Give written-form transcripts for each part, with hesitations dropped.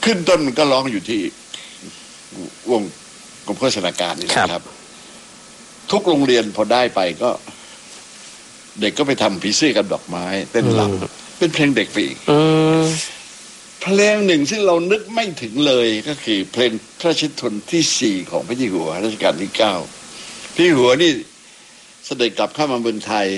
ขึ้นต้นมันก็ร้องอยู่ที่วงกรมโฆษณาการนี่นะครับทุกโรงเรียนพอได้ไปก็เด็กก็ไปทำผีเสื้อกับดอกไม้เต้นรำเป็นเพลงเด็กไปอีกเพลงหนึ่งที่เรานึกไม่ถึงเลยก็คือเพลงพระราชนิพนธ์ที่4ของพระเจ้าอยู่หัวรัชกาลที่9พระเจ้าอยู่หัวนี่เสด็จกลับเข้ามาเมืองไทย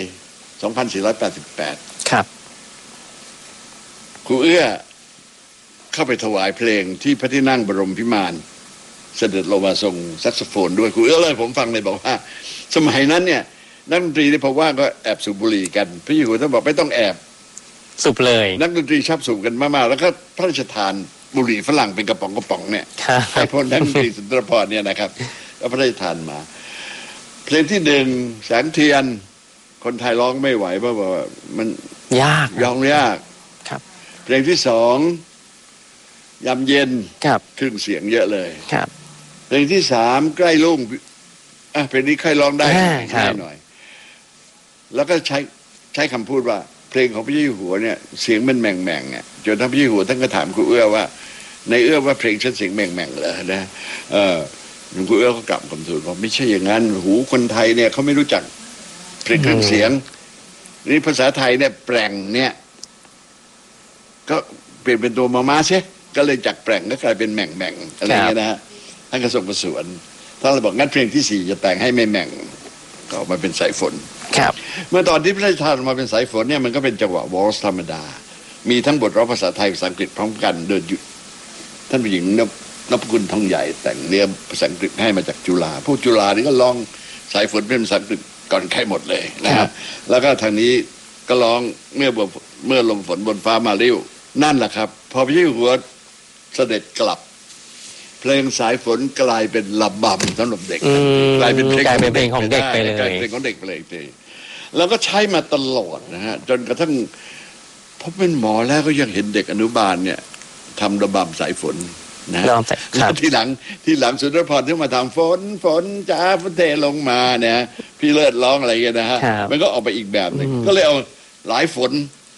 2488 ครับครูเอื้อเข้าไปถวายเพลงที่พระที่นั่งบรมพิมานเสด็จลงมาทรงแซกโซโฟนด้วยครูเอื้อเลยผมฟังเลยบอกว่าสมัยนั้นเนี่ยนักดนตรีที่พอว่าก็แอบสูบบุหรี่กันพระเจ้าอยู่หัวท่านบอกไม่ต้องแอบสูบเลยนักดนตรีชอบสูบกันมากๆแล้วก็พระราชทานบุหรี่ฝรั่งเป็นกระป๋องเนี่ยให้พวกนักดนตรีสุนทรภรณ์เนี่ยนะครับก็พระราชทานมาเพลงที่1แสงเทียนคนไทยร้องไม่ไหวเพราะว่ามันยากร้องยากครับเพลงที่2ยามเย็นครับครึ่งเสียงเยอะเลยครับเพลงที่3ใกล้รุ่งเพลงนี้ใครร้องได้ง่ายหน่อยแล้วก็ใช้คำพูดว่าเพลงของพระเจ้าอยู่หัวเนี่ยเสียงมันแหม่งๆเนี่ยจนท่านพระเจ้าอยู่หัวท่านก็ถามครูเอื้อว่าในเอื้อว่าเพลงฉันเสียงแหม่งๆเหรอนะครูเอื้อก็กลับคำทูลว่าไม่ใช่อย่างนั้นหูคนไทยเนี่ยเขาไม่รู้จักเพลงเครื่องเสียงนี่ภาษาไทยเนี่ยแปลงเนี่ยก็เปลี่ยนเป็นตัวมาใช่ก็เลยจากแปลงก็กลายเป็นแหม่งๆอะไรอย่างเงี้ยนะฮะท่านก็ส่งประสวนท่านเลยบอกงั้นเพลงที่4จะแต่งให้ไม่แหม่งก็ออกมาเป็นสายฝนครับเมื่อตอนที่พระราชทานมาเป็นสายฝนเนี่ยมันก็เป็นจังหวะวอลซ์ธรรมดามีทั้งบทร้องภาษาไทยภาษาอังกฤษพร้อมกันโดยท่านผู้หญิงนพคุณทองใหญ่แต่งเนื้อภาษาอังกฤษให้มาจากจุฬาพวกจุฬานี่ก็ร้องสายฝนเป็นภาษาอังกฤษก่อนใครหมดเลยนะครับแล้วก็ทางนี้ก็ร้องเมื่อลมฝนบนฟ้ามาริ้วนั่นแหละครับพอพระเจ้าอยู่หัวเสด็จกลับเพลงสายฝนกลายเป็นระบำสำหรับเด็กกลายเป็นเพลงของเด็กไปเลยกลายเป็นเพลงของเด็กไปเลยแล้วก็ใช้มาตลอดนะฮะจนกระทั่งผมเป็นหมอแล้วก็ยังเห็นเด็กอนุบาลเนี่ยทำระบำสายฝนนะแล้วที่หลังสุนทรภรณ์ที่มาทำฝนจ้าฝนเทลงมาเนี่ยพี่เลิศร้องอะไรกันนะฮะมันก็ออกไปอีกแบบนึงก็เลยเอาหลายฝน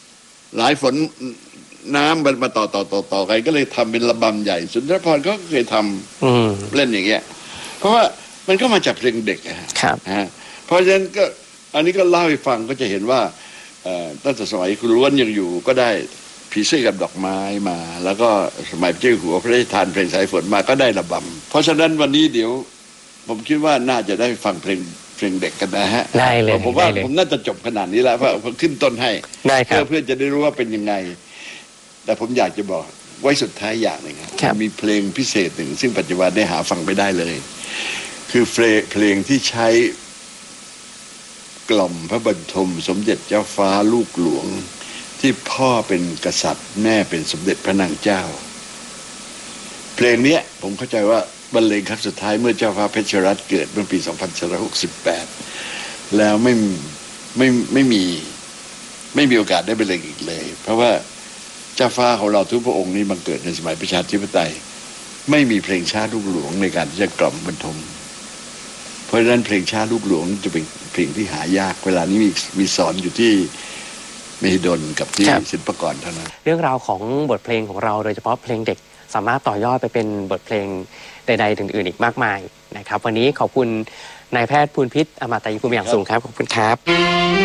น้ำมันมาต่อกันก็เลยทำเป็นระบำใหญ่สุนทรภรณ์ก็เคยทำเล่นอย่างเงี้ยเพราะว่ามันก็มาจากเพลงเด็กครับเพราะฉะนั้นก็อันนี้ก็เล่าให้ฟังก็จะเห็นว่าตั้งแต่สมัยคุณล้วนยังอยู่ก็ได้ผีเสื้อกับดอกไม้มาแล้วก็สมัยพระเจ้าอยู่หัวพระราชทานเพลงสายฝนมาก็ได้ระบำเพราะฉะนั้นวันนี้เดี๋ยวผมคิดว่าน่าจะได้ฟังเพลงเด็กกันนะฮะได้เลยผมว่าผมน่าจะจบขนาดนี้แล้วเพราะผมขึ้นต้นให้เพื่อจะได้รู้ว่าเป็นยังไงแต่ผมอยากจะบอกไว้สุดท้ายอย่างหนึ่งครับมีเพลงพิเศษหนึ่งซึ่งปัจจุบันได้หาฟังไม่ได้เลยคือเพลงที่ใช้กล่อมพระบรรทมสมเด็จเจ้าฟ้าลูกหลวงที่พ่อเป็นกษัตริย์แม่เป็นสมเด็จพระนางเจ้าเพลงนี้ผมเข้าใจว่าบรรเลงครั้งสุดท้ายเมื่อเจ้าฟ้าเพชรรัตน์เกิดเมื่อปี2468แล้วไม่มีโอกาสได้บรรเลงอีกเลยเพราะว่าเจ้าฟ้าของเราทุกพระองค์นี้บังเกิดในสมัยประชาธิปไตยไม่มีเพลงชาติลูกหลวงในการที่จะกล่อมบรรทมเพราะฉะนั้นเพลงชาติลูกหลวงจะเป็นเพลงที่หายากเวลานี้มีสอนอยู่ที่มหิดลกับที่ศิลปากรเท่านั้นเรื่องราวของบทเพลงของเราโดยเฉพาะเพลงเด็กสามารถต่อยอดไปเป็นบทเพลงใดๆอื่นๆอีกมากมายนะครับวันนี้ขอบคุณนายแพทย์ภูลพิษอมตะยิภูมิอย่างสูงครับขอบคุณครับ